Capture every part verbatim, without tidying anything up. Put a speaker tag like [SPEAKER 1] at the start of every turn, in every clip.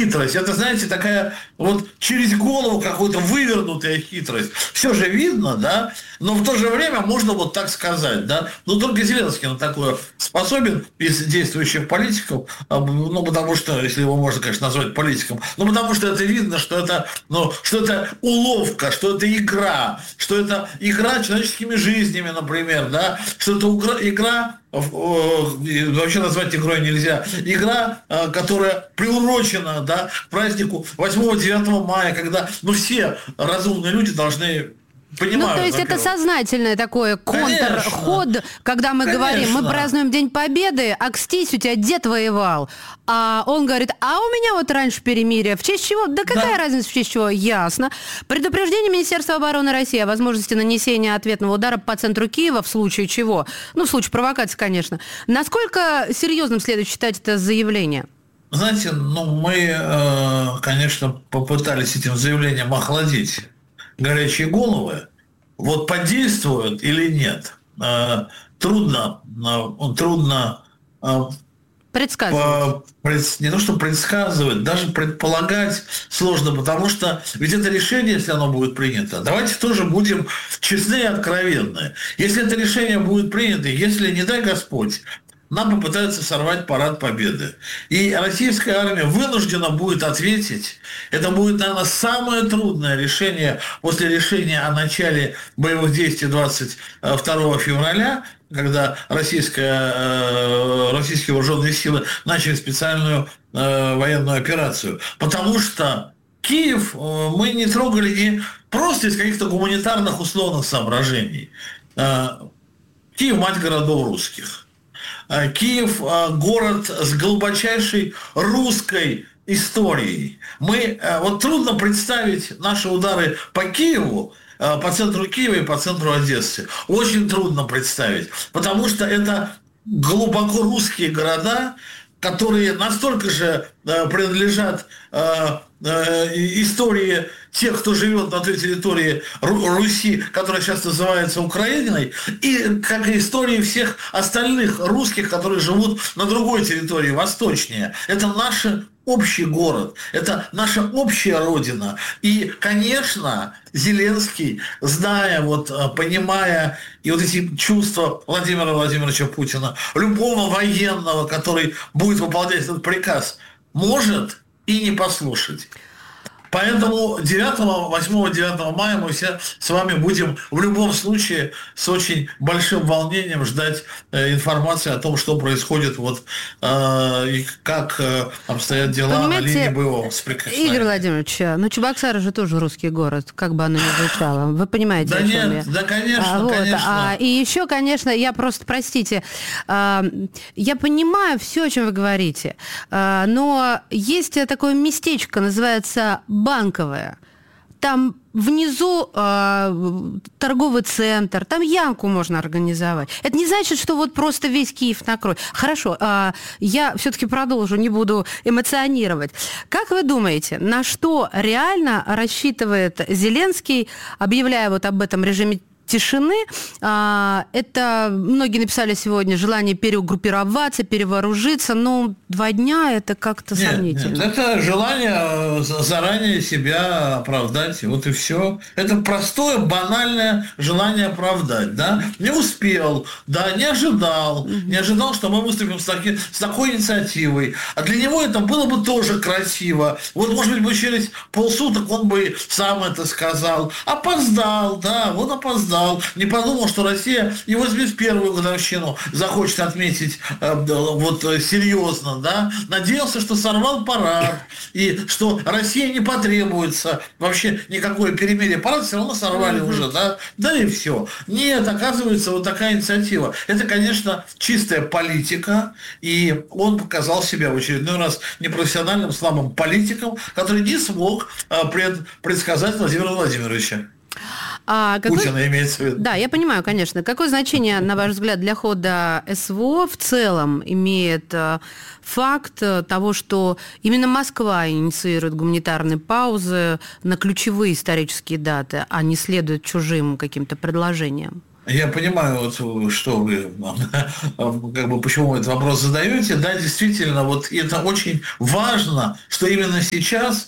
[SPEAKER 1] хитрость. Это, знаете, такая вот через голову какая-то вывернутая хитрость. Все же видно, да, но в то же время можно вот так сказать, да. Но только Зеленский на такое способен из действующих политиков, ну, потому что, если его можно, конечно, назвать политиком, ну, потому что это видно, что это, ну, что это уловка, что это игра, что это игра человеческими жизнями, например, да, что это игра, вообще назвать игрой нельзя, игра, которая приурочена, да, к празднику восьмого-девятого мая, когда, ну, все разумные люди должны... Понимаю,
[SPEAKER 2] ну, то есть это сознательное такое контрход, конечно, когда мы конечно. говорим, мы празднуем День Победы, а кстись, у тебя дед воевал. А он говорит, а у меня вот раньше перемирие. В честь чего? Да какая да. разница в честь чего? Ясно. Предупреждение Министерства обороны России о возможности нанесения ответного удара по центру Киева в случае чего? Ну, в случае провокации, конечно. Насколько серьезным следует считать это заявление?
[SPEAKER 1] Знаете, ну, мы, конечно, попытались этим заявлением охладить горячие головы, вот подействуют или нет, трудно, трудно
[SPEAKER 2] предсказывать.
[SPEAKER 1] По, не то, что предсказывать, даже предполагать сложно, потому что ведь это решение, если оно будет принято, давайте тоже будем честны и откровенны. Если это решение будет принято, если, не дай Господь, нам попытаются сорвать парад Победы. И российская армия вынуждена будет ответить. Это будет, наверное, самое трудное решение после решения о начале боевых действий двадцать второго февраля, когда российская, российские вооруженные силы начали специальную военную операцию. Потому что Киев мы не трогали не просто из каких-то гуманитарных условных соображений. Киев – мать городов русских. Киев – город с глубочайшей русской историей. Мы, вот трудно представить наши удары по Киеву, по центру Киева и по центру Одессы. Очень трудно представить, потому что это глубоко русские города, которые настолько же принадлежат истории тех, кто живет на той территории Руси, которая сейчас называется Украиной, и как и истории всех остальных русских, которые живут на другой территории, восточнее. Это наш общий город, это наша общая родина. И, конечно, Зеленский, зная, вот, понимая и вот эти чувства Владимира Владимировича Путина, любого военного, который будет выполнять этот приказ, может и не послушать. Поэтому восьмого-девятого мая мы все с вами будем в любом случае с очень большим волнением ждать информации о том, что происходит вот, э, и как э, обстоят дела. Понимаете, на линии боевого соприкосновения.
[SPEAKER 2] Игорь Владимирович, ну Чебоксары же тоже русский город, как бы оно ни звучало. Вы понимаете,
[SPEAKER 1] да
[SPEAKER 2] о чем
[SPEAKER 1] нет,
[SPEAKER 2] я?
[SPEAKER 1] Да, конечно,
[SPEAKER 2] а, вот,
[SPEAKER 1] конечно.
[SPEAKER 2] А, и еще, конечно, я просто, простите, а, я понимаю все, о чем вы говорите, а, но есть такое местечко, называется Банковая. Там внизу э, торговый центр, там ямку можно организовать. Это не значит, что вот просто весь Киев накроет. Хорошо, э, я все-таки продолжу, не буду эмоционировать. Как вы думаете, на что реально рассчитывает Зеленский, объявляя вот об этом режиме тишины? Это многие написали сегодня желание перегруппироваться, перевооружиться, но два дня это как-то
[SPEAKER 1] нет,
[SPEAKER 2] сомнительно.
[SPEAKER 1] Нет, это желание заранее себя оправдать, вот и все. Это простое, банальное желание оправдать, да? Не успел, да, не ожидал, mm-hmm. не ожидал, что мы выступим с, таки, с такой инициативой. А для него это было бы тоже красиво. Вот, может быть, бы через полсуток он бы сам это сказал. Опоздал, да, вот опоздал. Не подумал, что Россия и восемьдесят первую годовщину захочет отметить э, вот серьезно, да. Надеялся, что сорвал парад, и что России не потребуется вообще никакое перемирие. Парад все равно сорвали mm-hmm. уже, да. Да и все. Нет, оказывается, вот такая инициатива. Это, конечно, чистая политика, и он показал себя в очередной раз непрофессиональным, слабым политиком, который не смог э, пред, предсказать Владимира Владимировича.
[SPEAKER 2] А какой...
[SPEAKER 1] Путина имеется в виду.
[SPEAKER 2] Да, я понимаю, конечно. Какое значение, на ваш взгляд, для хода СВО в целом имеет факт того, что именно Москва инициирует гуманитарные паузы на ключевые исторические даты, а не следует чужим каким-то предложениям?
[SPEAKER 1] Я понимаю, вот, что вы, как бы, почему вы этот вопрос задаете. Да, действительно, вот это очень важно, что именно сейчас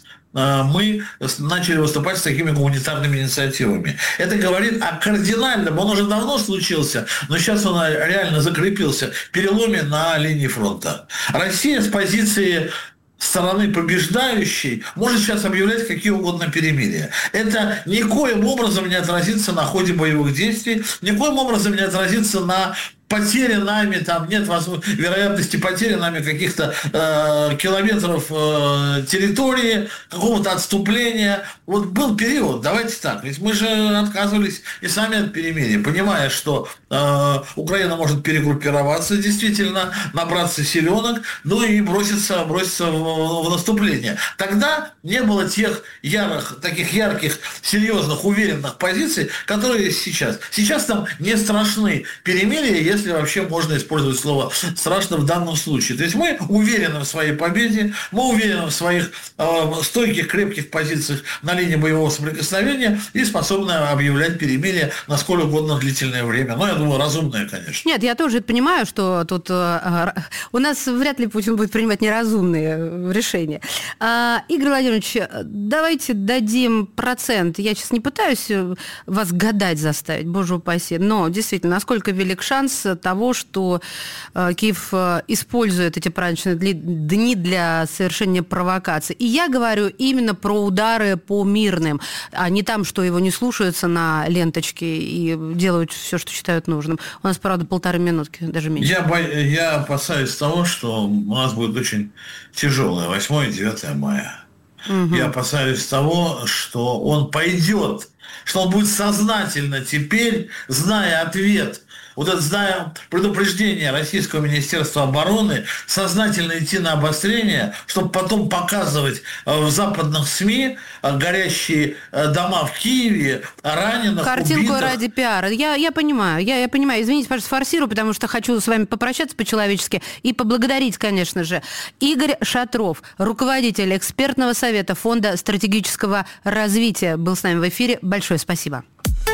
[SPEAKER 1] мы начали выступать с такими гуманитарными инициативами. Это говорит о кардинальном, он уже давно случился, но сейчас он реально закрепился, переломе на линии фронта. Россия с позиции стороны побеждающей может сейчас объявлять какие угодно перемирия. Это никоим образом не отразится на ходе боевых действий, никоим образом не отразится на потери нами, там нет вероятности потери нами каких-то э, километров э, территории, какого-то отступления. Вот был период, давайте так, ведь мы же отказывались и сами от перемирия, понимая, что э, Украина может перегруппироваться, действительно, набраться силенок, ну и броситься, броситься в, в наступление. Тогда не было тех ярых, таких ярких, серьезных, уверенных позиций, которые есть сейчас. Сейчас там не страшны перемирия, если вообще можно использовать слово «страшно» в данном случае. То есть мы уверены в своей победе, мы уверены в своих э, стойких, крепких позициях на линии боевого соприкосновения и способны объявлять перемирие на сколь угодно длительное время. Но я думаю, разумное, конечно.
[SPEAKER 2] Нет, я тоже понимаю, что тут э, у нас вряд ли Путин будет принимать неразумные решения. А, Игорь Владимирович, давайте дадим процент. Я сейчас не пытаюсь вас гадать заставить, боже упаси, но действительно, насколько велик шанс того, что Киев использует эти праздничные дни для совершения провокаций. И я говорю именно про удары по мирным, а не там, что его не слушаются на ленточке и делают все, что считают нужным. У нас, правда, полторы минутки, даже меньше.
[SPEAKER 1] Я, бо... я опасаюсь того, что у нас будет очень тяжелое восьмое и девятое мая. Угу. Я опасаюсь того, что он пойдет, что он будет сознательно теперь, зная ответ, вот это, зная предупреждение Российского Министерства обороны, сознательно идти на обострение, чтобы потом показывать в западных СМИ горящие дома в Киеве, раненых,
[SPEAKER 2] картинку
[SPEAKER 1] убитых.
[SPEAKER 2] Ради пиара. Я, я понимаю, я, я понимаю. Извините, пожалуйста, форсирую, потому что хочу с вами попрощаться по-человечески и поблагодарить, конечно же. Игорь Шатров, руководитель экспертного совета Фонда стратегического развития, был с нами в эфире. Большое спасибо.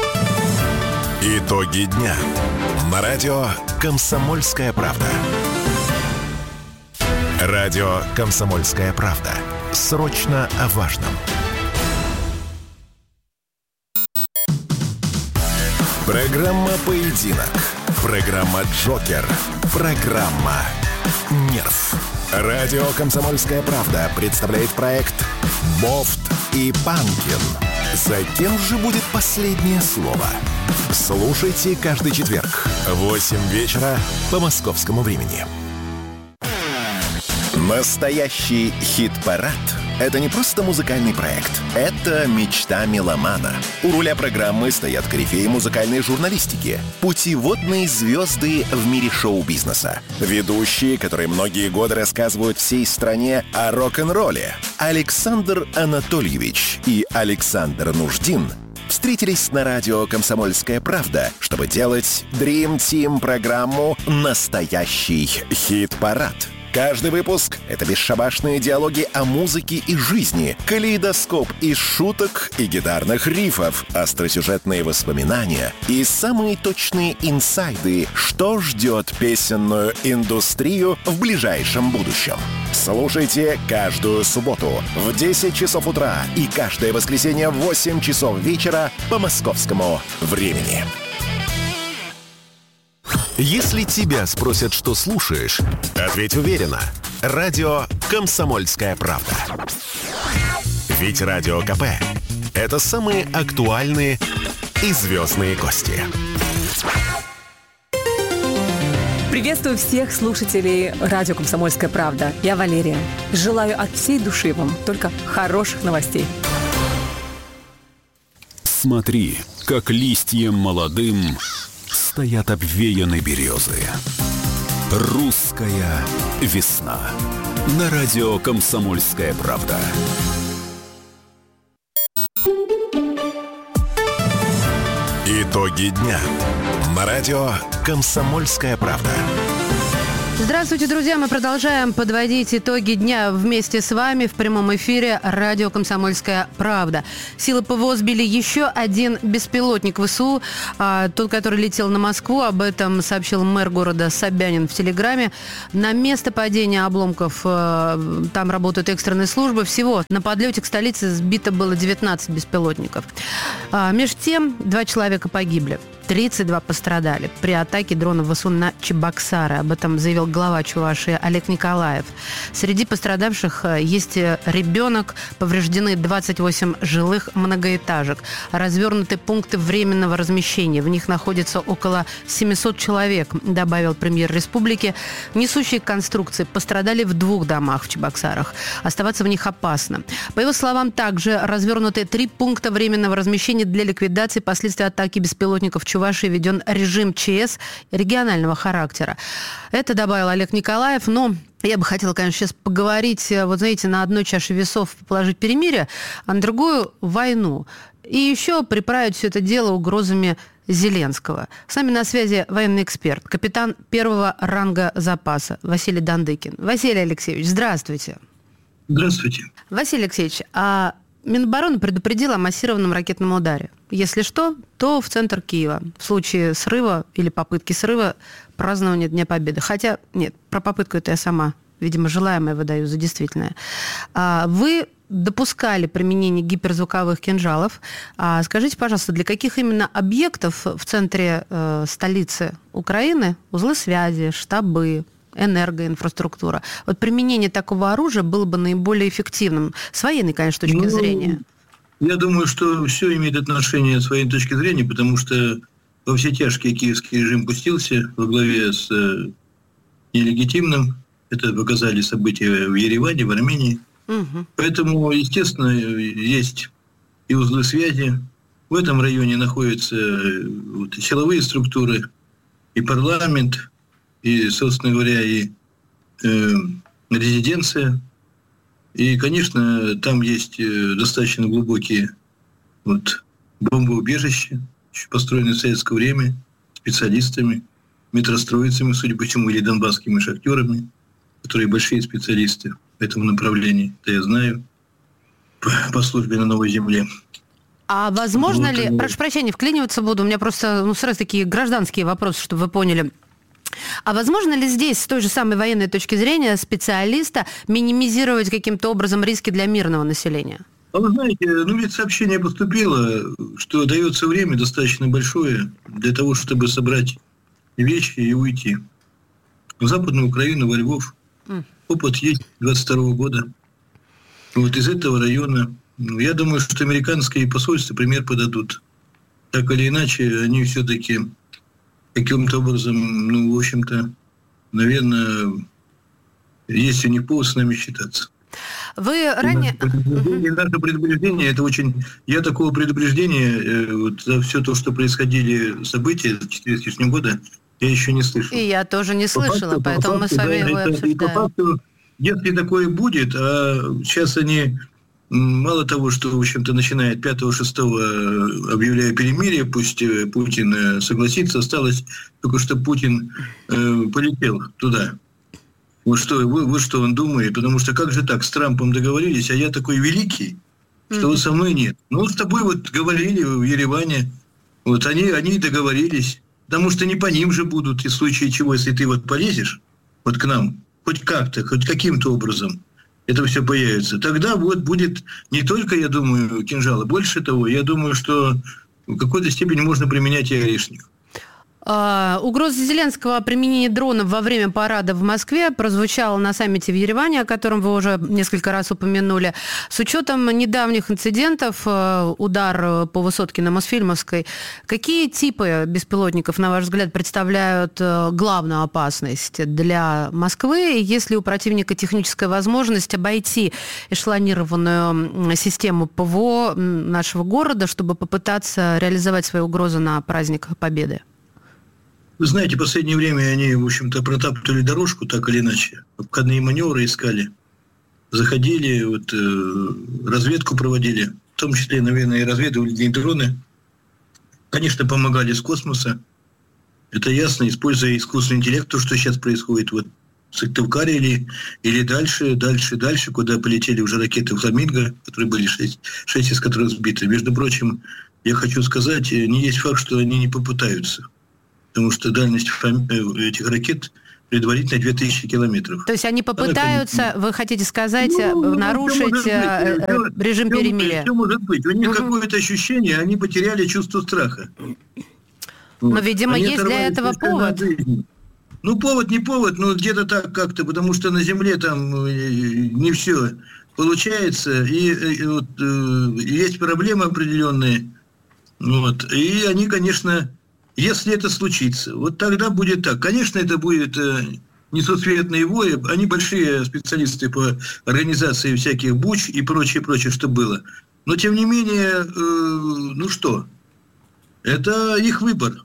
[SPEAKER 3] Итоги дня. На радио «Комсомольская правда». Радио «Комсомольская правда». Срочно о важном. Программа «Поединок». Программа «Джокер». Программа «Нерв». Радио «Комсомольская правда» представляет проект «Бофт и Панкин». За кем же будет последнее слово? Слушайте каждый четверг в восемь вечера по московскому времени. Настоящий хит-парад – это не просто музыкальный проект. Это мечта меломана. У руля программы стоят корифеи музыкальной журналистики, путеводные звезды в мире шоу-бизнеса, ведущие, которые многие годы рассказывают всей стране о рок-н-ролле. Александр Анатольевич и Александр Нуждин встретились на радио «Комсомольская правда», чтобы делать Dream Team программу «Настоящий хит-парад». Каждый выпуск — это бесшабашные диалоги о музыке и жизни, калейдоскоп из шуток и гитарных рифов, остросюжетные воспоминания и самые точные инсайды, что ждет песенную индустрию в ближайшем будущем. Слушайте каждую субботу в десять часов утра и каждое воскресенье в восемь часов вечера по московскому времени. Если тебя спросят, что слушаешь, ответь уверенно. Радио «Комсомольская правда». Ведь Радио КП – это самые актуальные и звездные гости.
[SPEAKER 4] Приветствую всех слушателей радио «Комсомольская правда». Я Валерия. Желаю от всей души вам только хороших новостей.
[SPEAKER 5] Смотри, как листьям молодым стоят обвеяны березы. Русская весна. На радио «Комсомольская правда».
[SPEAKER 3] Итоги дня. На радио «Комсомольская правда».
[SPEAKER 2] Здравствуйте, друзья! Мы продолжаем подводить итоги дня вместе с вами в прямом эфире радио «Комсомольская правда». Силы ПВО сбили еще один беспилотник ВСУ, тот, который летел на Москву. Об этом сообщил мэр города Собянин в Телеграме. На место падения обломков там работают экстренные службы. Всего на подлете к столице сбито было девятнадцать беспилотников. Между тем, два человека погибли. тридцать два пострадали при атаке дронов ВСУ на Чебоксары. Об этом заявил глава Чувашии Олег Николаев. Среди пострадавших есть ребенок, повреждены двадцать восемь жилых многоэтажек, развернуты пункты временного размещения. В них находится около семьсот человек, добавил премьер республики. Несущие конструкции пострадали в двух домах в Чебоксарах. Оставаться в них опасно. По его словам, также развернуты три пункта временного размещения для ликвидации последствий атаки беспилотников в Чувашии. Введен режим ЧС регионального характера. Это добавил Олег Николаев. Но я бы хотела, конечно, сейчас поговорить, вот знаете, на одной чаше весов положить перемирие, а на другую – войну. И еще приправить все это дело угрозами Зеленского. С нами на связи военный эксперт, капитан первого ранга запаса Василий Дандыкин. Василий Алексеевич, здравствуйте.
[SPEAKER 6] Здравствуйте.
[SPEAKER 2] Василий Алексеевич, а Минобороны предупредила о массированном ракетном ударе. Если что, то в центр Киева. В случае срыва или попытки срыва празднования Дня Победы. Хотя, нет, про попытку это я сама, видимо, желаемое выдаю за действительное. Вы допускали применение гиперзвуковых кинжалов. Скажите, пожалуйста, для каких именно объектов в центре э, столицы Украины, узлы связи, штабы, энергоинфраструктура, вот применение такого оружия было бы наиболее эффективным, с военной, конечно, точки ну, зрения?
[SPEAKER 6] Я думаю, что все имеет отношение с военной точки зрения, потому что во все тяжкие киевский режим пустился во главе с э, нелегитимным. Это показали события в Ереване, в Армении. Угу. Поэтому, естественно, есть и узлы связи. В этом районе находятся вот, и силовые структуры, и парламент, и, собственно говоря, и э, резиденция. И, конечно, там есть достаточно глубокие вот, бомбоубежища, еще построенные в советское время, специалистами, метростроицами, судя по всему, или донбасскими шахтерами, которые большие специалисты в этом направлении, это я знаю, по, по службе на Новой Земле.
[SPEAKER 2] А возможно вот, ли, прошу прощения, вклиниваться буду, у меня просто ну, сразу такие гражданские вопросы, чтобы вы поняли. А возможно ли здесь, с той же самой военной точки зрения, специалиста минимизировать каким-то образом риски для мирного населения?
[SPEAKER 6] А вы знаете, ну ведь сообщение поступило, что дается время достаточно большое для того, чтобы собрать вещи и уйти. В Западную Украину, во Львов. Mm. Опыт есть двадцать второго года. Вот из этого района. Я думаю, что американские посольства пример подадут. Так или иначе, они все-таки каким-то образом, ну, в общем-то, наверное, есть у них повод с нами считаться.
[SPEAKER 2] Вы ранее...
[SPEAKER 6] Предупреждение, наше предупреждение, это очень... Я такого предупреждения вот, за все то, что происходили события четыре с лишним года, я еще не слышал.
[SPEAKER 2] И я тоже не по слышала, факту, поэтому факту, мы с вами да, его это, обсуждаем. И по факту,
[SPEAKER 6] если такое будет, а сейчас они мало того, что, в общем-то, начиная от пятого-шестого объявляя перемирие, пусть Путин согласится, осталось только, что Путин э, полетел туда. Вот что, вот, вот что он думает, потому что как же так, с Трампом договорились, а я такой великий, что mm-hmm. вот со мной нет. Ну, с тобой вот говорили в Ереване, вот они, они договорились, потому что не по ним же будут, и в случае чего, если ты вот полезешь вот к нам, хоть как-то, хоть каким-то образом, это все появится. Тогда вот будет не только, я думаю, кинжалы, больше того, я думаю, что в какой-то степени можно применять и орешник.
[SPEAKER 2] Угроза Зеленского о применении дронов во время парада в Москве прозвучала на саммите в Ереване, о котором вы уже несколько раз упомянули. С учетом недавних инцидентов, удар по высотке на Мосфильмовской, какие типы беспилотников, на ваш взгляд, представляют главную опасность для Москвы? Есть ли у противника техническая возможность обойти эшелонированную систему ПВО нашего города, чтобы попытаться реализовать свои угрозы на праздник Победы?
[SPEAKER 6] Вы знаете, в последнее время они, в общем-то, протаптывали дорожку так или иначе. Обходные маневры искали. Заходили, вот, э, разведку проводили. В том числе, наверное, и разведывали дроны. Конечно, помогали с космоса. Это ясно, используя искусственный интеллект, то, что сейчас происходит вот Сыктывкаре или, или дальше, дальше, дальше, куда полетели уже ракеты «Фламинго», которые были шесть, шесть из которых сбиты. Между прочим, я хочу сказать, не есть факт, что они не попытаются. Потому что дальность этих ракет предварительно две тысячи километров.
[SPEAKER 2] То есть они попытаются, вы хотите сказать, ну, нарушить все, режим все, перемирия?
[SPEAKER 6] Все может быть. У них угу. какое-то ощущение, они потеряли чувство страха.
[SPEAKER 2] Но, вот. видимо, они есть для этого повод.
[SPEAKER 6] Ну, повод не повод, но где-то так как-то, потому что на Земле там не все получается, и, и вот, э, есть проблемы определенные, вот, и они, конечно, если это случится, вот тогда будет так. Конечно, это будет э, несусветные вои, они большие специалисты по организации всяких буч и прочее, прочее, что было. Но, тем не менее, э, ну что, это их выбор.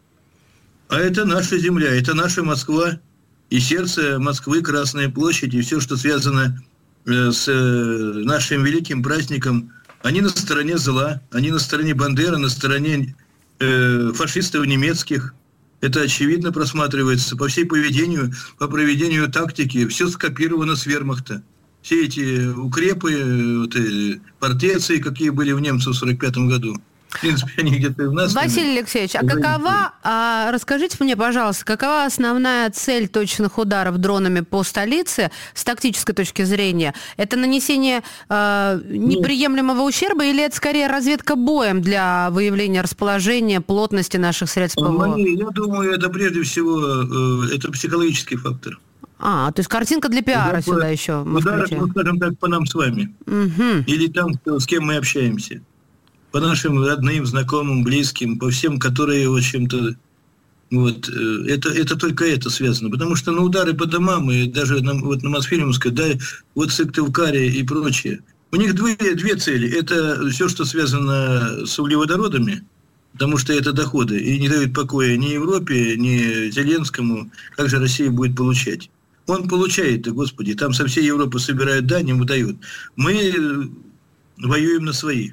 [SPEAKER 6] А это наша земля, это наша Москва, и сердце Москвы, Красная площадь, и все, что связано с нашим великим праздником. Они на стороне зла, они на стороне Бандеры, на стороне э, фашистов немецких. Это очевидно просматривается по всей поведению, по проведению тактики. Все скопировано с вермахта. Все эти укрепы, вот, э, фортеции, какие были в немцев в сорок пятом году. В принципе, они где-то и у нас.
[SPEAKER 2] Василий Алексеевич, а какова, а, расскажите мне, пожалуйста, какова основная цель точных ударов дронами по столице с тактической точки зрения? Это нанесение а, неприемлемого ущерба или это скорее разведка боем для выявления расположения, плотности наших средств ПВО?
[SPEAKER 6] Я думаю, это прежде всего это психологический фактор.
[SPEAKER 2] А, то есть картинка для пиара удар, сюда еще.
[SPEAKER 6] Удар, ну, скажем так, по нам с вами.
[SPEAKER 2] Угу.
[SPEAKER 6] Или там, с кем мы общаемся. По нашим родным, знакомым, близким, по всем, которые, в общем-то, вот, это, это только это связано. Потому что на удары по домам, и даже на, вот на Мосфильмовской, да, вот Сыктывкаре и прочее, у них две, две цели. Это все, что связано с углеводородами, потому что это доходы, и не дают покоя ни Европе, ни Зеленскому, как же Россия будет получать. Он получает, господи, там со всей Европы собирают дань, ему дают. Мы воюем на свои.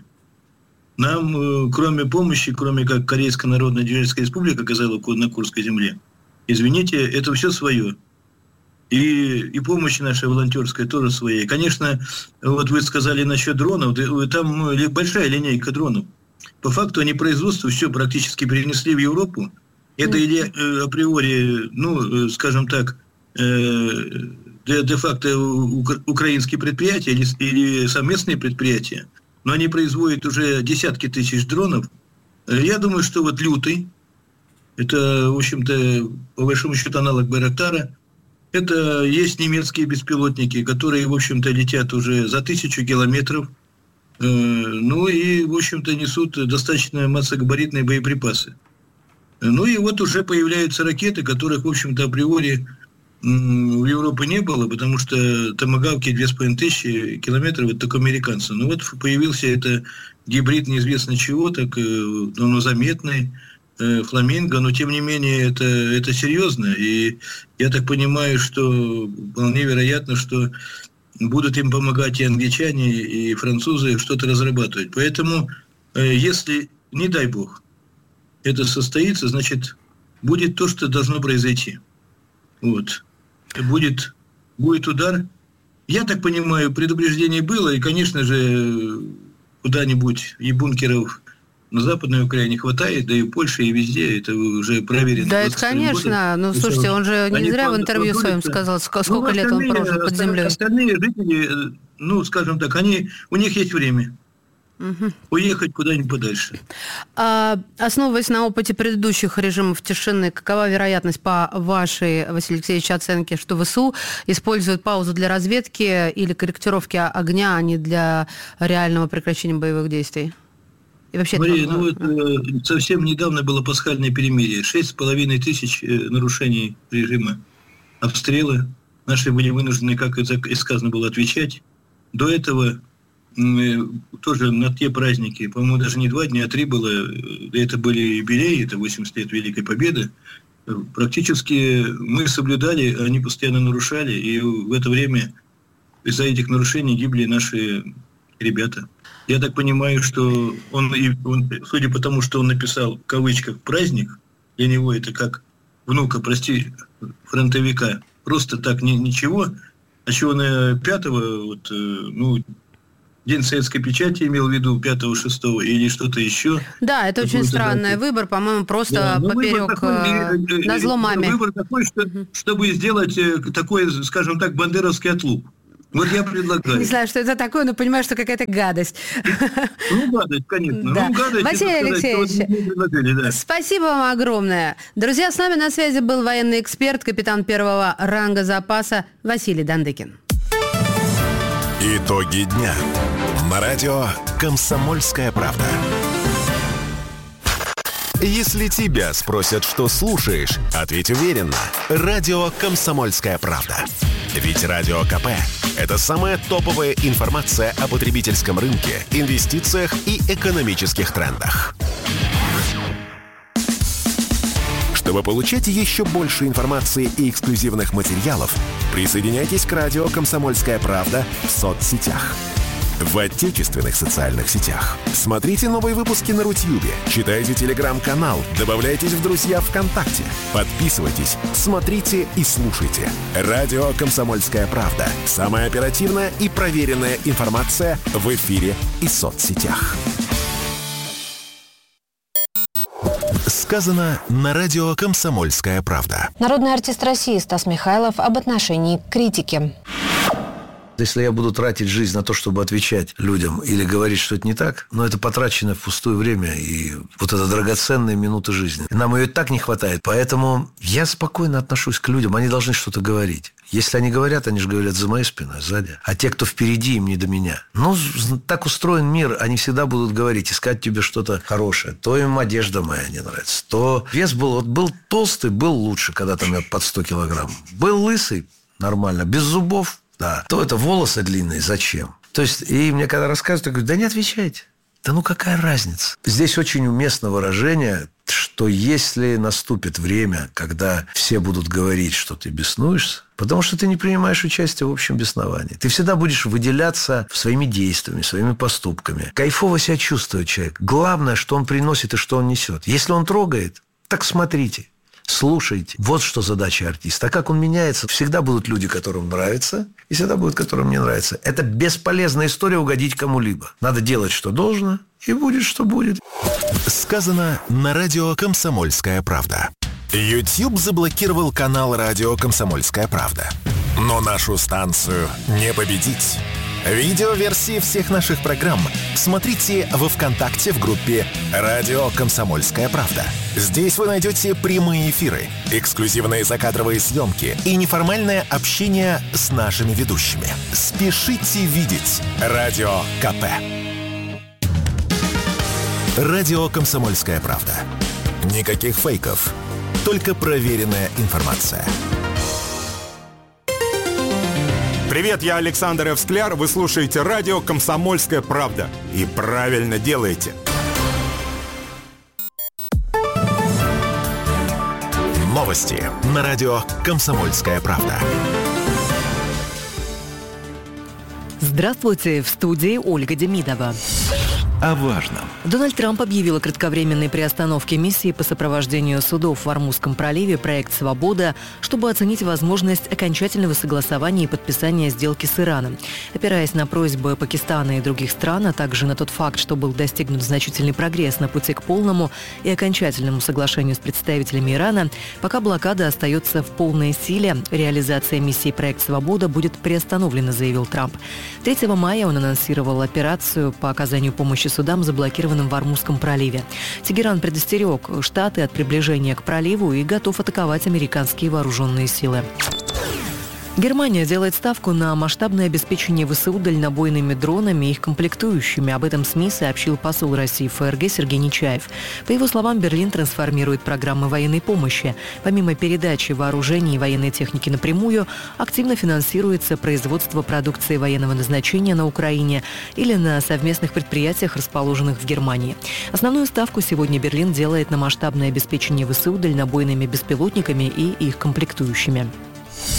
[SPEAKER 6] Нам, кроме помощи, кроме как Корейская Народно-Демократическая Республика оказала на Курской земле, извините, это все свое. И, и помощь наша волонтерская тоже своя. Конечно, вот вы сказали насчет дронов, там большая линейка дронов. По факту они производство все практически перенесли в Европу. Это или априори, ну, скажем так, де-факто украинские предприятия или, или совместные предприятия. Но они производят уже десятки тысяч дронов. Я думаю, что вот «Лютый», это, в общем-то, по большому счету аналог Байрактара, это есть немецкие беспилотники, которые, в общем-то, летят уже за тысячу километров, ну и, в общем-то, несут достаточно массогабаритные боеприпасы. Ну и вот уже появляются ракеты, которых, в общем-то, априори в Европе не было, потому что томагавки две с половиной тысячи километров, это только американцы. Ну вот появился это гибрид неизвестно чего, так, ну, заметный, э, фламинго, но тем не менее это, это серьезно. И я так понимаю, что вполне вероятно, что будут им помогать и англичане, и французы что-то разрабатывать. Поэтому, э, если, не дай бог, это состоится, значит, будет то, что должно произойти. Вот. Будет, будет удар. Я так понимаю, предупреждение было, и, конечно же, куда-нибудь и бункеров на Западной Украине хватает, да и в Польше, и везде, это уже проверено.
[SPEAKER 2] Да, это, конечно, но, слушайте, он же не Они зря в интервью своем сказал, сколько ну, лет он прожил под землей.
[SPEAKER 6] Остальные жители, ну, скажем так, они, у них есть время. Угу. Уехать куда-нибудь подальше.
[SPEAKER 2] А, основываясь на опыте предыдущих режимов тишины, какова вероятность по вашей, Василий Алексеевич, оценке, что ВСУ используют паузу для разведки или корректировки огня, а не для реального прекращения боевых действий? И вообще
[SPEAKER 6] Мария,
[SPEAKER 2] это...
[SPEAKER 6] ну вот э, совсем недавно было пасхальное перемирие. Шесть с половиной тысяч э, нарушений режима. Обстрелы. Наши были вынуждены, как и сказано было, отвечать. До этого тоже на те праздники, по-моему, даже не два дня, а три было, это были юбилеи, это восемьдесят лет Великой Победы, практически мы соблюдали, они постоянно нарушали, и в это время из-за этих нарушений гибли наши ребята. Я так понимаю, что он, он, судя по тому, что он написал в кавычках «праздник», для него это как внука, прости, фронтовика, просто так ни, ничего. А чего на пятого, вот, ну, День советской печати имел в виду пятого шестого или что-то еще.
[SPEAKER 2] Да, это очень странный выбор, по-моему, просто да, поперек такой, на зло маме.
[SPEAKER 6] Выбор такой, что, угу. чтобы сделать такой, скажем так, бандеровский отлуп. Вот я предлагаю.
[SPEAKER 2] Не знаю, что это такое, но понимаю, что какая-то гадость.
[SPEAKER 6] Ну, гадость, конечно.
[SPEAKER 2] Да.
[SPEAKER 6] Ну, гадость,
[SPEAKER 2] Василий Алексеевич, да. спасибо вам огромное. Друзья, с нами на связи был военный эксперт, капитан первого ранга запаса Василий Дандыкин.
[SPEAKER 3] Итоги дня. На радио «Комсомольская правда». Если тебя спросят, что слушаешь, ответь уверенно. Радио «Комсомольская правда». Ведь Радио КП – это самая топовая информация о потребительском рынке, инвестициях и экономических трендах. Чтобы получать еще больше информации и эксклюзивных материалов, присоединяйтесь к радио «Комсомольская правда» в соцсетях. В отечественных социальных сетях. Смотрите новые выпуски на Рутьюбе, читайте телеграм-канал, добавляйтесь в друзья ВКонтакте, подписывайтесь, смотрите и слушайте. Радио «Комсомольская правда». Самая оперативная и проверенная информация в эфире и соцсетях. Сказано на радио «Комсомольская правда».
[SPEAKER 7] Народный артист России Стас Михайлов об отношении к критике.
[SPEAKER 8] Если я буду тратить жизнь на то, чтобы отвечать людям или говорить, что это не так, но это потраченное впустую время и вот это драгоценные минуты жизни. Нам ее и так не хватает, поэтому я спокойно отношусь к людям, они должны что-то говорить. Если они говорят, они же говорят за моей спиной, сзади. А те, кто впереди, им не до меня. Ну, так устроен мир, они всегда будут говорить, искать тебе что-то хорошее. То им одежда моя не нравится, то вес был, вот был толстый, был лучше, когда там я под сто килограмм. Был лысый, нормально, без зубов. Да. То это волосы длинные, зачем? То есть, и мне когда рассказывают, я говорю, да не отвечайте. Да ну какая разница? Здесь очень уместно выражение, что если наступит время, когда все будут говорить, что ты беснуешься, потому что ты не принимаешь участие в общем бесновании. Ты всегда будешь выделяться своими действиями, своими поступками. Кайфово себя чувствует человек. Главное, что он приносит и что он несет. Если он трогает, так смотрите. Слушайте. Вот что задача артиста. А как он меняется? Всегда будут люди, которым нравится, и всегда будут, которым не нравится. Это бесполезная история угодить кому-либо. Надо делать, что должно, и будет, что будет.
[SPEAKER 3] Сказано на радио «Комсомольская правда». YouTube заблокировал канал радио «Комсомольская правда». Но нашу станцию не победить. Видеоверсии всех наших программ смотрите во ВКонтакте в группе «Радио Комсомольская правда». Здесь вы найдете прямые эфиры, эксклюзивные закадровые съемки и неформальное общение с нашими ведущими. Спешите видеть Радио КП. Радио «Комсомольская правда». Никаких фейков, только проверенная информация.
[SPEAKER 9] Привет, я Александр Эвскляр, вы слушаете радио «Комсомольская правда». И правильно делаете.
[SPEAKER 3] Новости на радио «Комсомольская правда».
[SPEAKER 10] Здравствуйте, в студии Ольга Демидова.
[SPEAKER 5] О важном.
[SPEAKER 10] Дональд Трамп объявил о кратковременной приостановке миссии по сопровождению судов в Ормузском проливе проект «Свобода», чтобы оценить возможность окончательного согласования и подписания сделки с Ираном. Опираясь на просьбы Пакистана и других стран, а также на тот факт, что был достигнут значительный прогресс на пути к полному и окончательному соглашению с представителями Ирана, пока блокада остается в полной силе, реализация миссии проект «Свобода» будет приостановлена, заявил Трамп. третьего мая он анонсировал операцию по оказанию помощи судам, заблокированным в Ормузском проливе. Тегеран предостерег Штаты от приближения к проливу и готов атаковать американские вооруженные силы. Германия делает ставку на масштабное обеспечение ВСУ дальнобойными дронами и их комплектующими. Об этом СМИ сообщил посол России в ФРГ Сергей Нечаев. По его словам, Берлин трансформирует программы военной помощи. Помимо передачи вооружений и военной техники напрямую, активно финансируется производство продукции военного назначения на Украине или на совместных предприятиях, расположенных в Германии. Основную ставку сегодня Берлин делает на масштабное обеспечение ВСУ дальнобойными беспилотниками и их комплектующими.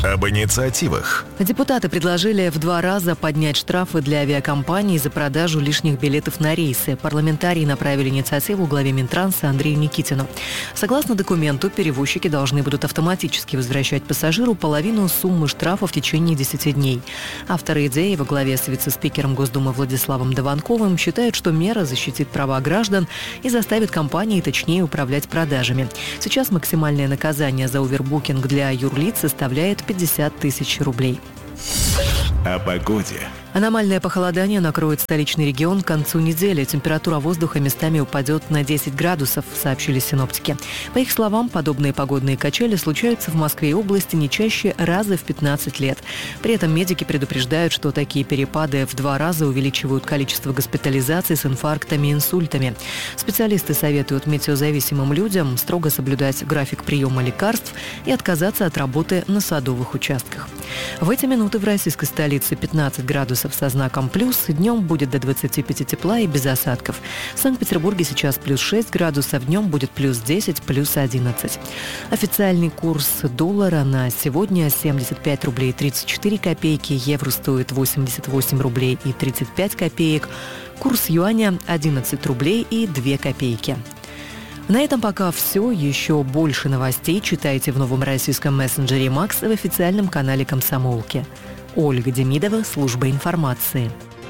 [SPEAKER 3] Об инициативах.
[SPEAKER 10] Депутаты предложили в два раза поднять штрафы для авиакомпаний за продажу лишних билетов на рейсы. Парламентарии направили инициативу главе Минтранса Андрею Никитину. Согласно документу, перевозчики должны будут автоматически возвращать пассажиру половину суммы штрафа в течение десяти дней. Авторы идеи во главе с вице-спикером Госдумы Владиславом Дованковым считают, что мера защитит права граждан и заставит компании точнее управлять продажами. Сейчас максимальное наказание за овербукинг для юрлиц составляет пятьдесят тысяч рублей.
[SPEAKER 3] О погоде.
[SPEAKER 10] Аномальное похолодание накроет столичный регион к концу недели. Температура воздуха местами упадет на десять градусов, сообщили синоптики. По их словам, подобные погодные качели случаются в Москве и области не чаще раза в пятнадцать лет. При этом медики предупреждают, что такие перепады в два раза увеличивают количество госпитализаций с инфарктами и инсультами. Специалисты советуют метеозависимым людям строго соблюдать график приема лекарств и отказаться от работы на садовых участках. В эти минуты в российской столице пятнадцать градусов со знаком плюс, днем будет до двадцати пяти тепла и без осадков. В Санкт-Петербурге сейчас плюс шесть градусов, днем будет плюс десять, плюс одиннадцать. Официальный курс доллара на сегодня семьдесят пять рублей тридцать четыре копейки, евро стоит восемьдесят восемь рублей и тридцать пять копеек, курс юаня одиннадцать рублей и две копейки. На этом пока все. Еще больше новостей читайте в новом российском мессенджере «Макс» в официальном канале «Комсомолки». Ольга Демидова, служба информации.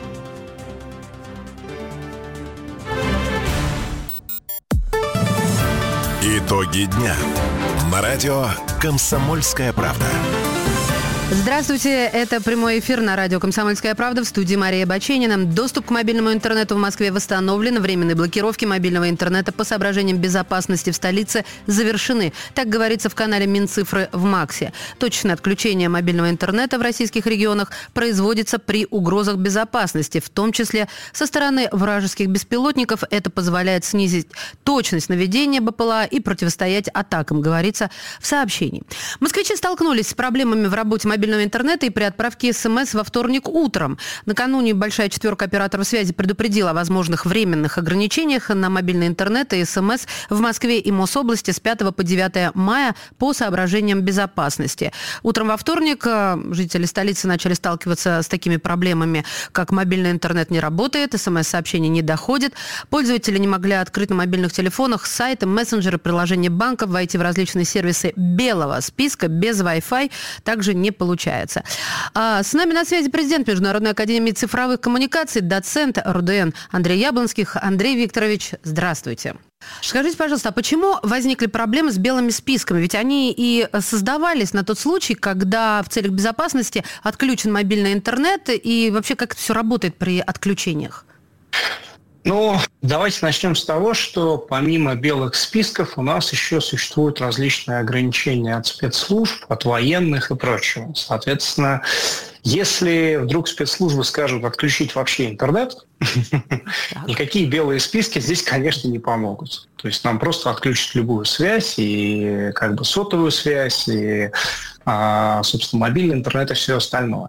[SPEAKER 3] Итоги дня. На радио «Комсомольская правда».
[SPEAKER 2] Здравствуйте, это прямой эфир на радио «Комсомольская правда», в студии Мария Баченина. Доступ к мобильному интернету в Москве восстановлен. Временные блокировки мобильного интернета по соображениям безопасности в столице завершены. Так говорится в канале Минцифры в МАКСе. Точное отключение мобильного интернета в российских регионах производится при угрозах безопасности, в том числе со стороны вражеских беспилотников. Это позволяет снизить точность наведения БПЛА и противостоять атакам, говорится в сообщении. Москвичи столкнулись с проблемами в работе мобильного мобильного интернета и при отправке СМС во вторник утром. Накануне большая четверка операторов связи предупредила о возможных временных ограничениях на мобильный интернет и СМС в Москве и Мособласти с пятого по девятое мая по соображениям безопасности. Утром во вторник жители столицы начали сталкиваться с такими проблемами, как мобильный интернет не работает, СМС-сообщения не доходят, пользователи не могли открыть на мобильных телефонах сайты, мессенджеры, приложения банков, войти в различные сервисы белого списка без Wi-Fi также не получается. Получается. А с нами на связи президент Международной академии цифровых коммуникаций, доцент РУДН Андрей Яблонских. Андрей Викторович, здравствуйте. Скажите, пожалуйста, а почему возникли проблемы с белыми списками? Ведь они и создавались на тот случай, когда в целях безопасности отключен мобильный интернет, и вообще как это все работает при отключениях?
[SPEAKER 11] Ну, давайте начнем с того, что помимо белых списков у нас еще существуют различные ограничения от спецслужб, от военных и прочего. Соответственно, если вдруг спецслужбы скажут отключить вообще интернет, никакие белые списки здесь, конечно, не помогут. То есть нам просто отключат любую связь, и как бы сотовую связь, и, собственно, мобильный интернет и все остальное.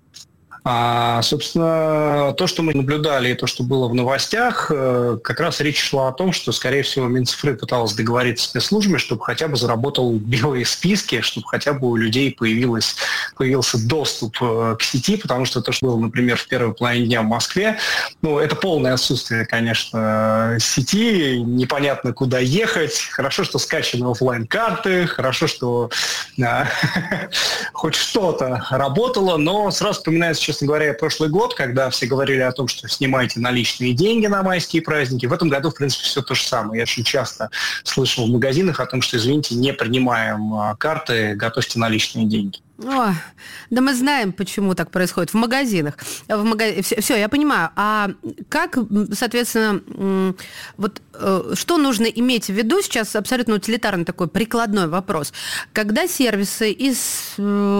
[SPEAKER 11] А, собственно, то, что мы наблюдали, и то, что было в новостях, как раз речь шла о том, что, скорее всего, Минцифры пыталась договориться с спецслужбами, чтобы хотя бы заработал белые списки, чтобы хотя бы у людей появилось, появился доступ к сети, потому что то, что было, например, в первой половине дня в Москве, ну, это полное отсутствие, конечно, сети, непонятно, куда ехать. Хорошо, что скачаны офлайн-карты, хорошо, что а, хоть что-то работало, но сразу вспоминается, честно говоря, прошлый год, когда все говорили о том, что снимайте наличные деньги на майские праздники. В этом году, в принципе, все то же самое. Я очень часто слышал в магазинах о том, что, извините, не принимаем карты, готовьте наличные деньги.
[SPEAKER 2] О, да мы знаем, почему так происходит в магазинах. В мага... все, все, я понимаю. А как, соответственно, вот что нужно иметь в виду, сейчас абсолютно утилитарный такой прикладной вопрос, когда сервисы из,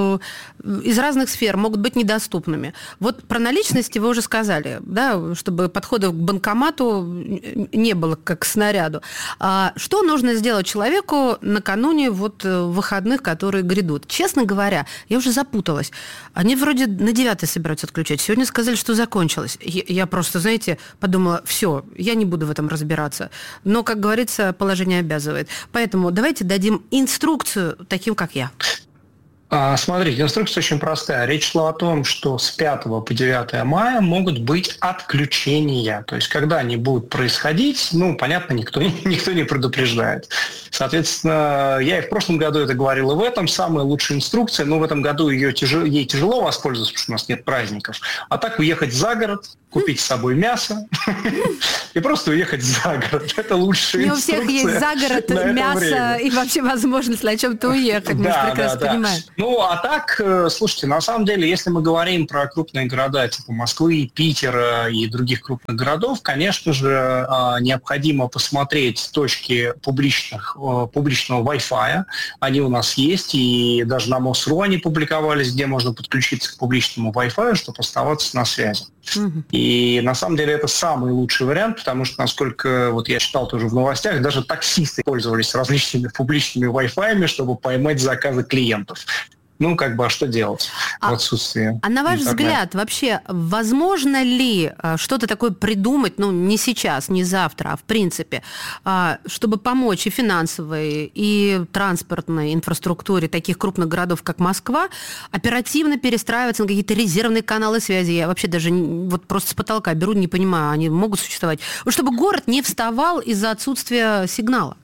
[SPEAKER 2] из разных сфер могут быть недоступными. Вот про наличности вы уже сказали, да, чтобы подходов к банкомату не было как к снаряду. А что нужно сделать человеку накануне вот выходных, которые грядут? Честно говоря, я уже запуталась. Они вроде на девятое собираются отключать. Сегодня сказали, что закончилось. Я просто, знаете, подумала, все, я не буду в этом разбираться. Но, как говорится, положение обязывает. Поэтому давайте дадим инструкцию таким, как я.
[SPEAKER 11] Смотрите, инструкция очень простая. Речь шла о том, что с пятого по девятое мая могут быть отключения. То есть, когда они будут происходить, ну, понятно, никто, никто не предупреждает. Соответственно, я и в прошлом году это говорил, и в этом самая лучшая инструкция, но в этом году ее тяжело, ей тяжело воспользоваться, потому что у нас нет праздников. А так уехать за город, купить с собой мясо и просто уехать за город. Это лучшая инструкция.
[SPEAKER 2] Не у всех есть за город мясо и вообще возможность на чем-то уехать. Мы
[SPEAKER 11] да,
[SPEAKER 2] прекрасно
[SPEAKER 11] да,
[SPEAKER 2] понимаем.
[SPEAKER 11] Да. Ну, а так, слушайте, на самом деле, если мы говорим про крупные города типа Москвы, Питера и других крупных городов, конечно же, необходимо посмотреть точки публичных, публичного Wi-Fi. Они у нас есть, и даже на МОСРУ они публиковались, где можно подключиться к публичному Wi-Fi, чтобы оставаться на связи. Угу. И на самом деле это самый лучший вариант, потому что, насколько вот я читал тоже в новостях, даже таксисты пользовались различными публичными Wi-Fi, чтобы поймать заказы клиентов. Ну, как бы, а что делать а, в отсутствии
[SPEAKER 2] А на ваш
[SPEAKER 11] интернета?
[SPEAKER 2] взгляд, вообще, возможно ли что-то такое придумать, ну, не сейчас, не завтра, а в принципе, чтобы помочь и финансовой, и транспортной инфраструктуре таких крупных городов, как Москва, оперативно перестраиваться на какие-то резервные каналы связи? Я вообще даже вот просто с потолка беру, не понимаю, они могут существовать. Чтобы город не вставал из-за отсутствия сигнала.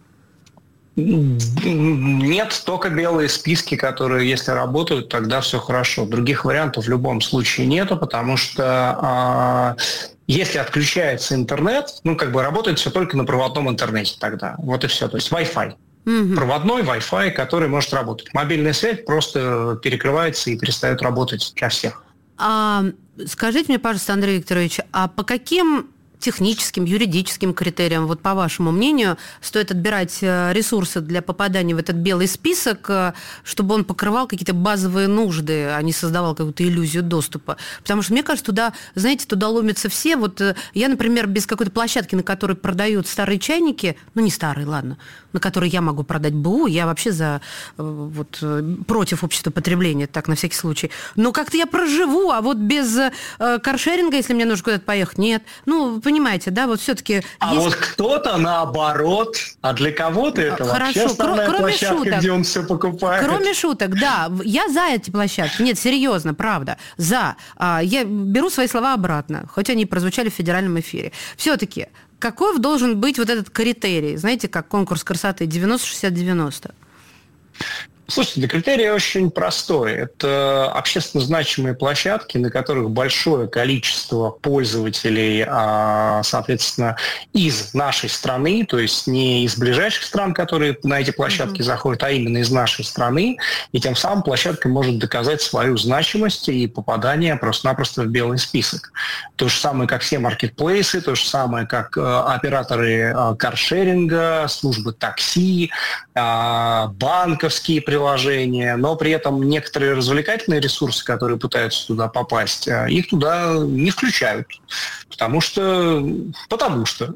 [SPEAKER 11] Нет, только белые списки, которые, если работают, тогда все хорошо. Других вариантов в любом случае нету, потому что э, если отключается интернет, ну, как бы работает все только на проводном интернете тогда. Вот и все. То есть Wi-Fi. Mm-hmm. Проводной Wi-Fi, который может работать. Мобильная связь просто перекрывается и перестает работать для всех.
[SPEAKER 2] А, скажите мне, пожалуйста, Андрей Викторович, а по каким техническим, юридическим критериям, вот по вашему мнению, стоит отбирать ресурсы для попадания в этот белый список, чтобы он покрывал какие-то базовые нужды, а не создавал какую-то иллюзию доступа? Потому что, мне кажется, туда, знаете, туда ломятся все. Вот я, например, без какой-то площадки, на которой продают старые чайники, ну, не старые, ладно, на которые я могу продать БУ, я вообще за, вот, против общества потребления, так, на всякий случай. Но как-то я проживу, а вот без каршеринга, если мне нужно куда-то поехать, нет. Ну, понимаете, да, вот все-таки...
[SPEAKER 11] А есть... вот кто-то наоборот, а для кого-то это
[SPEAKER 2] Хорошо,
[SPEAKER 11] вообще основная
[SPEAKER 2] кроме
[SPEAKER 11] площадка,
[SPEAKER 2] шуток,
[SPEAKER 11] где он все покупает.
[SPEAKER 2] Кроме шуток, да, я за эти площадки. Нет, серьезно, правда, за. Я беру свои слова обратно, хоть они прозвучали в федеральном эфире. Все-таки, каков должен быть вот этот критерий? Знаете, как конкурс красоты девяносто шестьдесят девяносто?
[SPEAKER 11] Слушайте, да, критерий очень простой. Это общественно значимые площадки, на которых большое количество пользователей, соответственно, из нашей страны, то есть не из ближайших стран, которые на эти площадки mm-hmm. заходят, а именно из нашей страны. И тем самым площадка может доказать свою значимость и попадание просто-напросто в белый список. То же самое, как все маркетплейсы, то же самое, как операторы каршеринга, службы такси, банковские приложения, приложения, но при этом некоторые развлекательные ресурсы, которые пытаются туда попасть, их туда не включают, потому что... Потому что...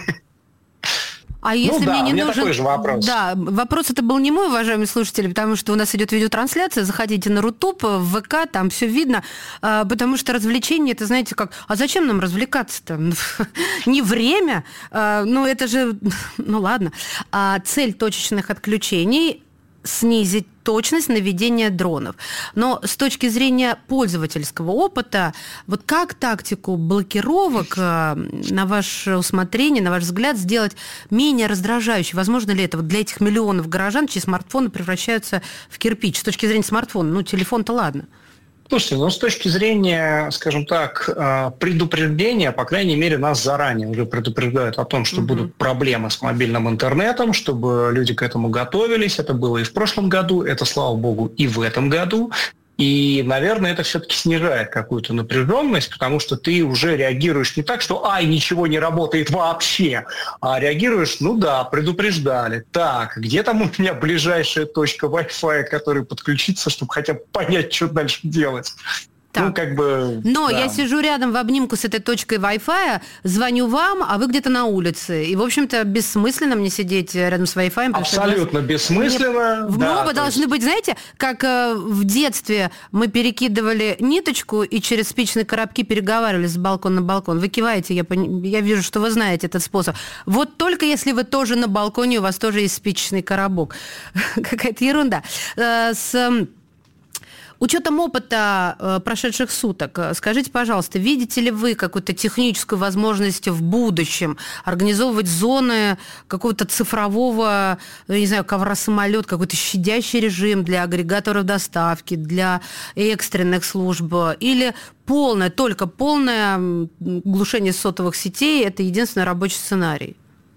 [SPEAKER 2] А если
[SPEAKER 11] ну, да,
[SPEAKER 2] мне не
[SPEAKER 11] у меня
[SPEAKER 2] нужен...
[SPEAKER 11] такой же вопрос.
[SPEAKER 2] Да, вопрос это был не мой, уважаемые слушатели, потому что у нас идет видеотрансляция, заходите на Рутуб, в ВК, там все видно, потому что развлечение, это, знаете, как... А зачем нам развлекаться-то? Не время, ну это же... Ну ладно. Цель точечных отключений — снизить точность наведения дронов. Но с точки зрения пользовательского опыта, вот как тактику блокировок на ваше усмотрение, на ваш взгляд, сделать менее раздражающей? Возможно ли это вот для этих миллионов горожан, чьи смартфоны превращаются в кирпич? С точки зрения смартфона, ну, телефон-то ладно.
[SPEAKER 11] Слушайте, ну, с точки зрения, скажем так, предупреждения, по крайней мере, нас заранее уже предупреждают о том, что угу. будут проблемы с мобильным интернетом, чтобы люди к этому готовились. Это было и в прошлом году, это, слава богу, и в этом году. И, наверное, это все-таки снижает какую-то напряженность, потому что ты уже реагируешь не так, что «ай, ничего не работает вообще», а реагируешь, ну да, предупреждали. Так, где там у меня ближайшая точка Wi-Fi, к которой подключиться, чтобы хотя бы понять, что дальше делать? Так. Ну, как бы,
[SPEAKER 2] Но
[SPEAKER 11] да.
[SPEAKER 2] я сижу рядом в обнимку с этой точкой Wi-Fi, звоню вам, а вы где-то на улице. И, в общем-то, бессмысленно мне сидеть рядом с Wi-Fi.
[SPEAKER 11] Абсолютно что бессмысленно.
[SPEAKER 2] Мне...
[SPEAKER 11] Да,
[SPEAKER 2] мы оба должны есть... быть, знаете, как э, в детстве мы перекидывали ниточку и через спичные коробки переговаривали с балкона на балкон. Вы киваете, я, пон... я вижу, что вы знаете этот способ. Вот только если вы тоже на балконе, у вас тоже есть спичечный коробок. Какая-то ерунда. С... Учетом опыта э, прошедших суток, скажите, пожалуйста, видите ли вы какую-то техническую возможность в будущем организовывать зоны какого-то цифрового, не знаю, ковра-самолет, какой-то щадящий режим для агрегаторов доставки, для экстренных служб, или полное, только полное глушение сотовых сетей – это единственный рабочий сценарий?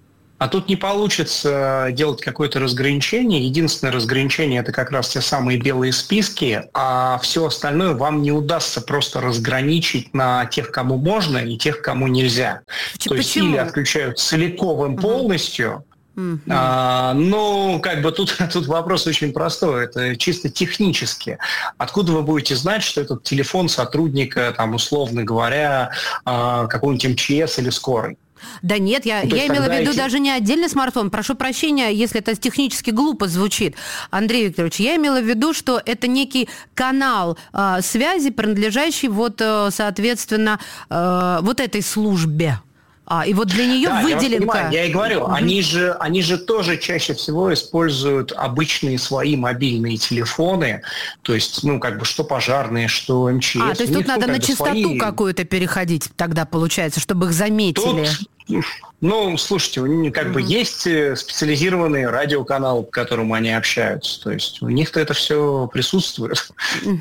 [SPEAKER 11] А тут не получится делать какое-то разграничение. Единственное разграничение – это как раз те самые белые списки, а все остальное вам не удастся просто разграничить на тех, кому можно, и тех, кому нельзя. Почему? То есть или отключают целиком полностью, mm-hmm. а, ну, как бы тут, тут вопрос очень простой. Это чисто технически. Откуда вы будете знать, что этот телефон сотрудника, там, условно говоря, какого-нибудь эм че эс или скорой?
[SPEAKER 2] Да нет, я, я имела в виду эти... даже не отдельный смартфон. Прошу прощения, если это технически глупо звучит, Андрей Викторович. Я имела в виду, что это некий канал э, связи, принадлежащий вот, э, соответственно, э, вот этой службе. А, и вот для нее
[SPEAKER 11] да,
[SPEAKER 2] выделенка...
[SPEAKER 11] Я, понимаю, я и говорю, mm-hmm. они, же, они же тоже чаще всего используют обычные свои мобильные телефоны, то есть, ну, как бы, что пожарные, что эм че эс.
[SPEAKER 2] А, то есть тут надо на частоту свои... какую-то переходить тогда, получается, чтобы их заметили.
[SPEAKER 11] Тут, ну, слушайте, у них как mm-hmm. бы есть специализированный радиоканал, по которому они общаются, то есть у них-то это все присутствует. Mm-hmm.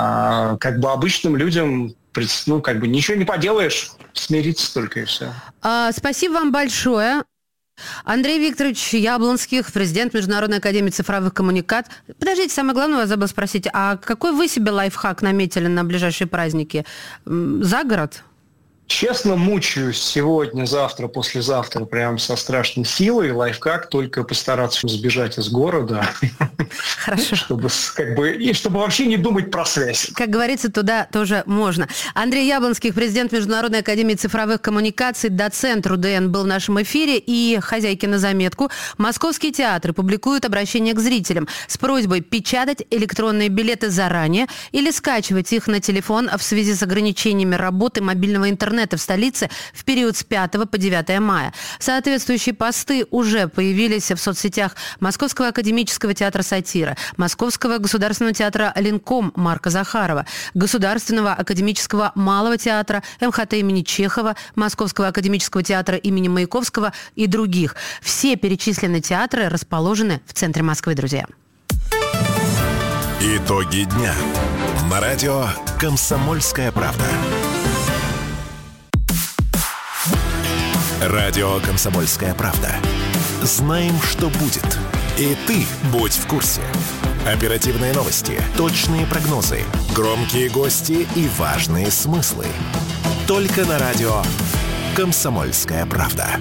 [SPEAKER 11] А, как бы обычным людям... Ну, как бы ничего не поделаешь, смириться только и все.
[SPEAKER 2] А, спасибо вам большое. Андрей Викторович Яблонских, президент Международной академии цифровых коммуникаций. Подождите, самое главное, я забыла спросить, а какой вы себе лайфхак наметили на ближайшие праздники? За город?
[SPEAKER 11] Честно, мучаюсь сегодня, завтра, послезавтра прям со страшной силой. Лайфхак только постараться сбежать из города.
[SPEAKER 2] Хорошо.
[SPEAKER 11] Чтобы, как бы, и чтобы вообще не думать про связь.
[SPEAKER 2] Как говорится, туда тоже можно. Андрей Яблонских, президент Международной академии цифровых коммуникаций, доцент РУДН, был в нашем эфире. И, хозяйки на заметку, московские театры публикуют обращение к зрителям с просьбой печатать электронные билеты заранее или скачивать их на телефон в связи с ограничениями работы мобильного интернета в столице в период с пятого по девятое мая. Соответствующие посты уже появились в соцсетях Московского академического театра «Сатира», Московского государственного театра «Ленком» Марка Захарова, Государственного академического малого театра эм ха тэ имени Чехова, Московского академического театра имени Маяковского и других. Все перечисленные театры расположены в центре Москвы, друзья.
[SPEAKER 3] Итоги дня. На радио «Комсомольская правда». Радио «Комсомольская правда». Знаем, что будет. И ты будь в курсе. Оперативные новости, точные прогнозы, громкие гости и важные смыслы. Только на радио «Комсомольская правда».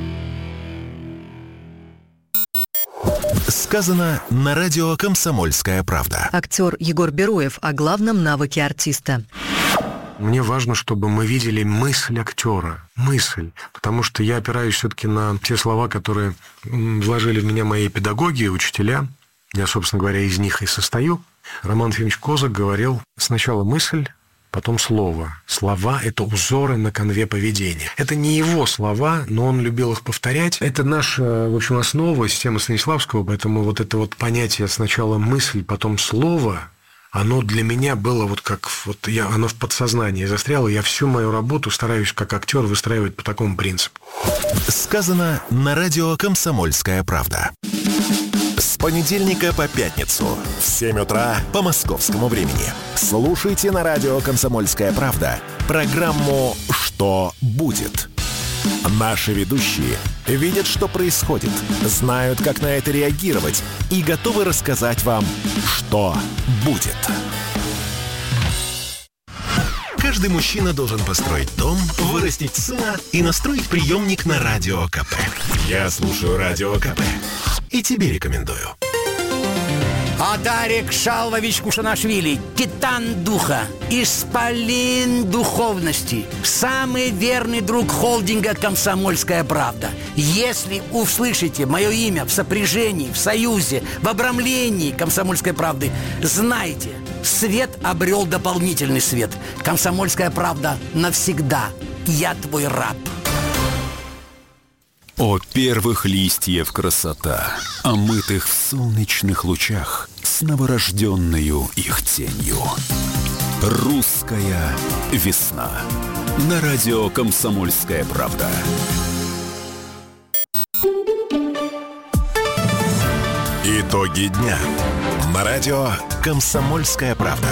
[SPEAKER 3] Сказано на радио «Комсомольская правда».
[SPEAKER 10] Актер Егор Бероев о главном навыке артиста.
[SPEAKER 12] Мне важно, чтобы мы видели мысль актера, мысль, потому что я опираюсь все-таки на те слова, которые вложили в меня мои педагоги, учителя. Я, собственно говоря, из них и состою. Роман Ефимович Козак говорил: сначала мысль, потом слово. Слова – это узоры на канве поведения. Это не его слова, но он любил их повторять. Это наша, в общем, основа, система Станиславского, поэтому вот это вот понятие сначала мысль, потом слово – оно для меня было вот как... Вот я, оно в подсознании застряло. Я всю мою работу стараюсь как актер выстраивать по такому принципу.
[SPEAKER 3] Сказано на радио «Комсомольская правда». С понедельника по пятницу в семь утра по московскому времени. Слушайте на радио «Комсомольская правда» программу «Что будет?». Наши ведущие видят, что происходит, знают, как на это реагировать и готовы рассказать вам, что будет. Каждый мужчина должен построить дом, вырастить сына и настроить приемник на Радио ка пэ. Я слушаю Радио ка пэ и тебе рекомендую.
[SPEAKER 13] Адарик Шалвович Кушанашвили, титан духа, исполин духовности, самый верный друг холдинга «Комсомольская правда». Если услышите мое имя в сопряжении, в союзе, в обрамлении «Комсомольской правды», знайте, свет обрел дополнительный свет. «Комсомольская правда» навсегда. Я твой раб.
[SPEAKER 5] О первых листьев красота, омытых в солнечных лучах, с новорожденную их тенью. Русская весна. На радио «Комсомольская правда».
[SPEAKER 3] Итоги дня. На радио «Комсомольская правда».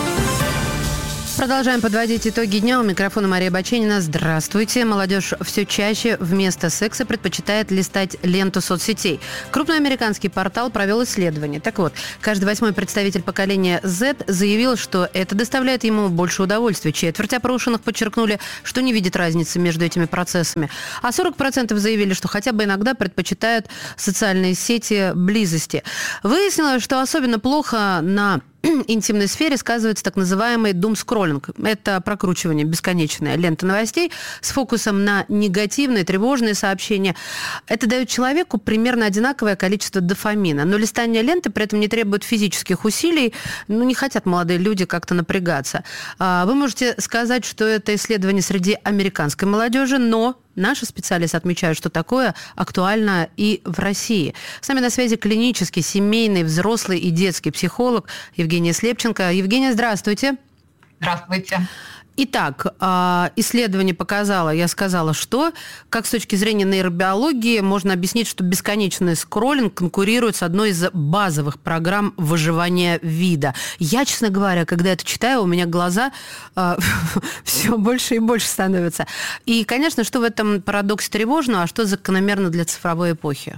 [SPEAKER 2] Продолжаем подводить итоги дня. У микрофона Мария Баченина. Здравствуйте. Молодежь все чаще вместо секса предпочитает листать ленту соцсетей. Крупный американский портал провел исследование. Так вот, каждый восьмой представитель поколения Z заявил, что это доставляет ему больше удовольствия. Четверть опрошенных подчеркнули, что не видят разницы между этими процессами. А сорок процентов заявили, что хотя бы иногда предпочитают социальные сети близости. Выяснилось, что особенно плохо на интимной сфере сказывается так называемый думскроллинг. Это прокручивание бесконечной ленты новостей с фокусом на негативные, тревожные сообщения. Это дает человеку примерно одинаковое количество дофамина. Но листание ленты при этом не требует физических усилий. Ну, не хотят молодые люди как-то напрягаться. Вы можете сказать, что это исследование среди американской молодежи, но наши специалисты отмечают, что такое актуально и в России. С нами на связи клинический, семейный, взрослый и детский психолог Евгения Слепченко. Евгения, здравствуйте.
[SPEAKER 14] Здравствуйте.
[SPEAKER 2] Итак, исследование показало, я сказала, что, как с точки зрения нейробиологии, можно объяснить, что бесконечный скроллинг конкурирует с одной из базовых программ выживания вида. Я, честно говоря, когда это читаю, у меня глаза э, все больше и больше становятся. И, конечно, что в этом парадоксе тревожного, а что закономерно для цифровой эпохи?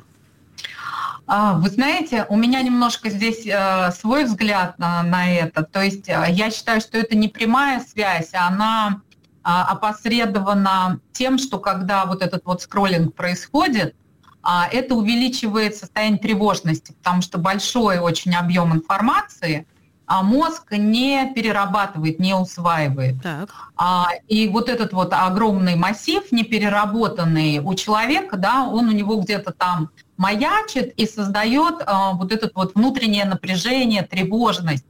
[SPEAKER 14] Вы знаете, у меня немножко здесь э, свой взгляд на, на это. То есть э, я считаю, что это не прямая связь, а она э, опосредована тем, что когда вот этот вот скроллинг происходит, э, это увеличивает состояние тревожности, потому что большой очень объем информации, а мозг не перерабатывает, не усваивает. Так. А, и вот этот вот огромный массив, непереработанный у человека, да, он у него где-то там маячит и создает а, вот это вот внутреннее напряжение, тревожность.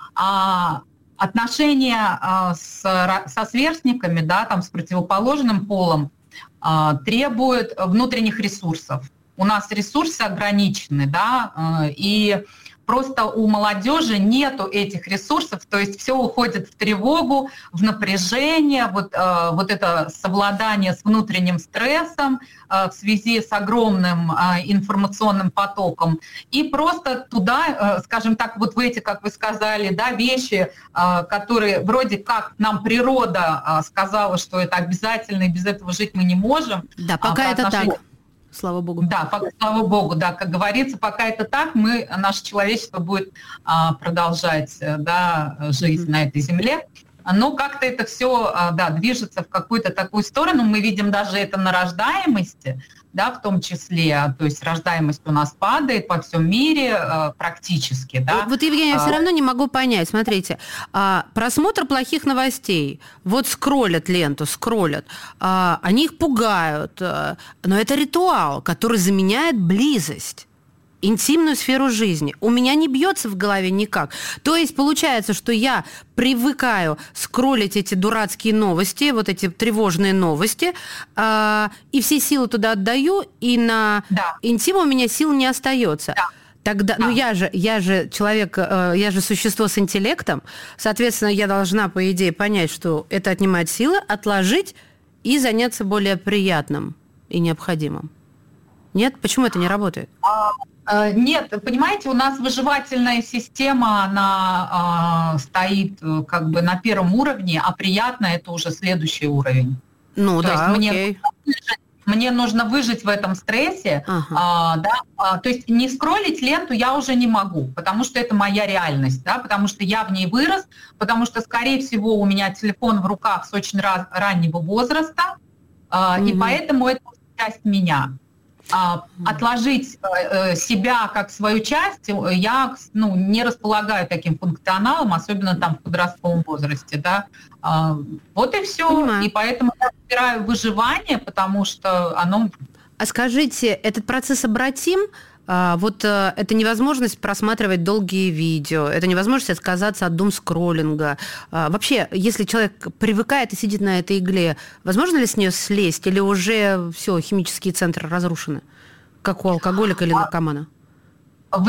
[SPEAKER 14] А, отношения а, с, со сверстниками, да, там, с противоположным полом а, требуют внутренних ресурсов. У нас ресурсы ограничены, да, а, и просто у молодежи нету этих ресурсов, то есть все уходит в тревогу, в напряжение, вот, э, вот это совладание с внутренним стрессом э, в связи с огромным э, информационным потоком. И просто туда, э, скажем так, вот в эти, как вы сказали, да, вещи, э, которые вроде как нам природа э, сказала, что это обязательно, и без этого жить мы не можем.
[SPEAKER 2] Да, пока а, это отношению... так. Слава богу.
[SPEAKER 14] Да, пока, слава богу, да, как говорится, пока это так, мы, наше человечество будет а, продолжать, да, жить mm-hmm. на этой земле. Но как-то это все, да, движется в какую-то такую сторону. Мы видим даже это на рождаемости, да, в том числе. То есть рождаемость у нас падает по всем мире практически. Да.
[SPEAKER 2] Вот, Евгения, я все равно не могу понять. Смотрите, просмотр плохих новостей. Вот скроллят ленту, скроллят. Они их пугают. Но это ритуал, который заменяет близость. Интимную сферу жизни. У меня не бьется в голове никак. То есть получается, что я привыкаю скроллить эти дурацкие новости, вот эти тревожные новости, э, и все силы туда отдаю, и на да. интим у меня сил не остается. Да. Тогда, да. ну я же, я же человек, э, я же существо с интеллектом, соответственно, я должна, по идее, понять, что это отнимает силы, отложить и заняться более приятным и необходимым. Нет? Почему это не работает?
[SPEAKER 14] Нет, понимаете, у нас выживательная система, она э, стоит как бы на первом уровне, а приятно это уже следующий уровень.
[SPEAKER 2] Ну
[SPEAKER 14] То
[SPEAKER 2] да,
[SPEAKER 14] есть мне,
[SPEAKER 2] окей.
[SPEAKER 14] мне нужно выжить в этом стрессе, ага. а, да, а, то есть не скроллить ленту я уже не могу, потому что это моя реальность, да, потому что я в ней вырос, потому что, скорее всего, у меня телефон в руках с очень раз, раннего возраста, а, угу. и поэтому это часть меня. А, отложить э, себя как свою часть я, ну, не располагаю таким функционалом, особенно там в подростковом возрасте, да. А, вот и все. Понимаю. И поэтому я выбираю выживание, потому что оно...
[SPEAKER 2] А скажите, этот процесс обратим? А, вот а, это невозможность просматривать долгие видео, это невозможность отказаться от думскроллинга. А, вообще, если человек привыкает и сидит на этой игле, возможно ли с нее слезть, или уже все, химические центры разрушены, как у алкоголика или наркомана?